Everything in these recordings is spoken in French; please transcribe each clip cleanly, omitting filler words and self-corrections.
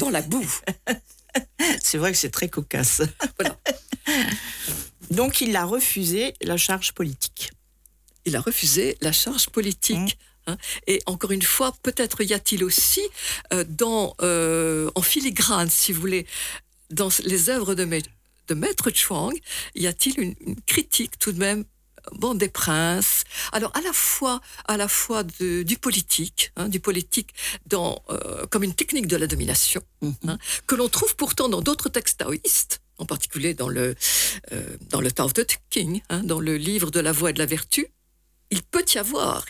dans la boue. C'est vrai que c'est très cocasse. Voilà. Donc, il a refusé la charge politique. Il a refusé la charge politique. Hein. Et encore une fois, peut-être y a-t-il aussi, en filigrane, si vous voulez, dans les œuvres de Maître Chuang, y a-t-il une critique tout de même des princes, alors à la fois du politique comme une technique de la domination, que l'on trouve pourtant dans d'autres textes taoïstes, en particulier dans le Tao Te Ching, dans le livre de la voie et de la vertu. Il peut y avoir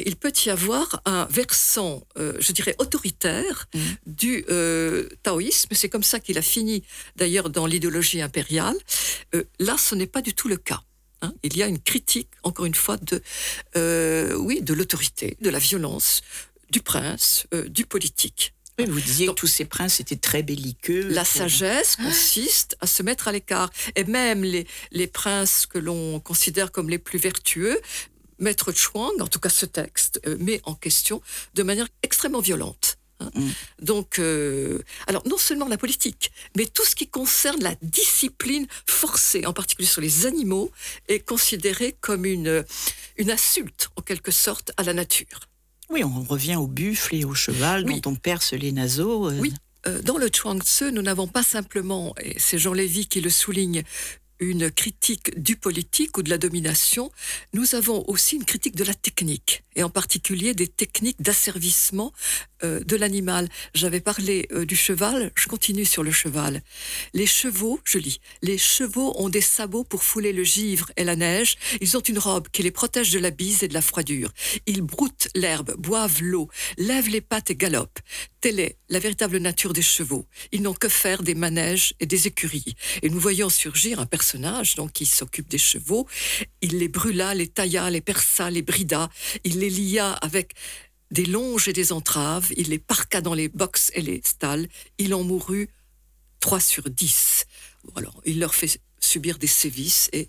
un versant, je dirais, autoritaire du taoïsme. C'est comme ça qu'il a fini, d'ailleurs, dans l'idéologie impériale. Là, ce n'est pas du tout le cas. Il y a une critique, encore une fois, de l'autorité, de la violence, du prince, du politique. Oui, vous disiez que tous ces princes étaient très belliqueux. La sagesse consiste à se mettre à l'écart. Et même les princes que l'on considère comme les plus vertueux, Maître Chuang, en tout cas ce texte, met en question de manière extrêmement violente. Donc, alors non seulement la politique, mais tout ce qui concerne la discipline forcée, en particulier sur les animaux, est considéré comme une insulte, en quelque sorte, à la nature. Oui, on revient au buffle et au cheval dont on perce les naseaux. Oui, dans le Chuang Tzu, nous n'avons pas simplement, et c'est Jean Lévy qui le souligne, une critique du politique ou de la domination, nous avons aussi une critique de la technique, et en particulier des techniques d'asservissement de l'animal. J'avais parlé du cheval, je continue sur le cheval. Les chevaux, je lis, les chevaux ont des sabots pour fouler le givre et la neige, ils ont une robe qui les protège de la bise et de la froidure. Ils broutent l'herbe, boivent l'eau, lèvent les pattes et galopent. Telle est la véritable nature des chevaux. Ils n'ont que faire des manèges et des écuries. Et nous voyons surgir un personnage donc, qui s'occupe des chevaux. Il les brûla, les tailla, les perça, les brida. Il les lia avec des longes et des entraves. Il les parqua dans les boxes et les stalles. Il en mourut 3 sur 10. Alors, il leur fait subir des sévices et...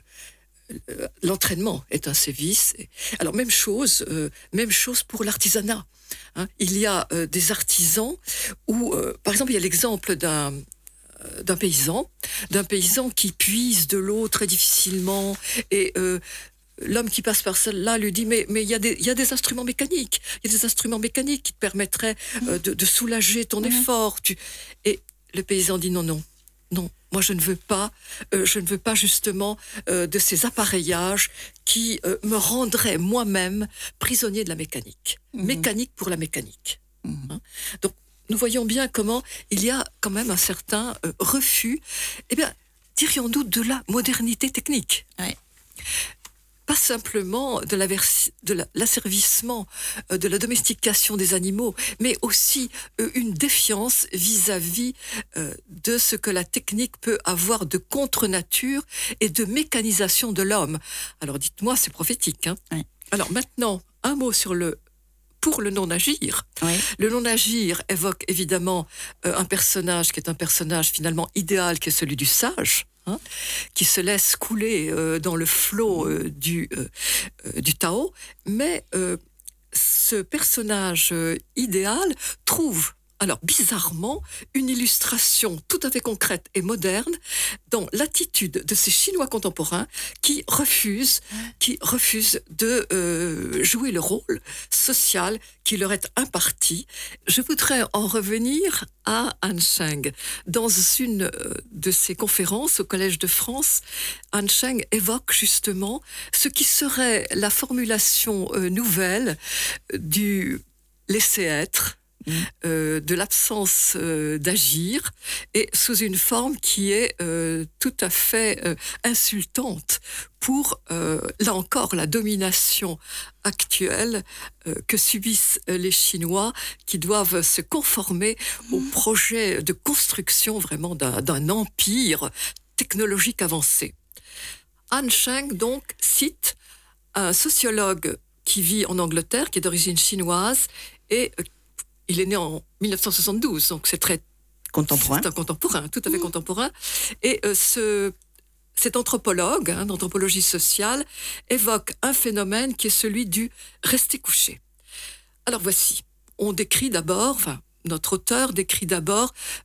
l'entraînement est un sévice. Alors même chose pour l'artisanat. Il y a des artisans où, par exemple, il y a l'exemple d'un paysan qui puise de l'eau très difficilement et l'homme qui passe par celle-là lui dit mais il y a des instruments mécaniques, qui te permettraient de soulager ton effort. Et le paysan dit non, moi je ne veux pas justement de ces appareillages qui me rendraient moi-même prisonnier de la mécanique. Mécanique pour la mécanique. Donc nous voyons bien comment il y a quand même un certain refus, dirions-nous, de la modernité technique. Ouais. Pas simplement de l'asservissement, de la domestication des animaux, mais aussi une défiance vis-à-vis de ce que la technique peut avoir de contre-nature et de mécanisation de l'homme. Alors dites-moi, c'est prophétique. Oui. Alors maintenant, un mot pour le non-agir. Oui. Le non-agir évoque évidemment un personnage qui est un personnage finalement idéal, qui est celui du sage, qui se laisse couler dans le flot du Tao, mais ce personnage idéal trouve, alors bizarrement, une illustration tout à fait concrète et moderne dans l'attitude de ces Chinois contemporains qui refusent de jouer le rôle social qui leur est imparti. Je voudrais en revenir à Han Sheng. Dans une de ses conférences au Collège de France, Han Sheng évoque justement ce qui serait la formulation nouvelle du laisser-être, de l'absence d'agir, et sous une forme qui est tout à fait insultante pour, là encore, la domination actuelle que subissent les Chinois, qui doivent se conformer au projet de construction vraiment d'un empire technologique avancé. Han Sheng donc cite un sociologue qui vit en Angleterre, qui est d'origine chinoise, et il est né en 1972, donc c'est très contemporain. C'est un contemporain, tout à fait contemporain. Et cet anthropologue d'anthropologie sociale évoque un phénomène qui est celui du rester couché. Alors voici, notre auteur décrit d'abord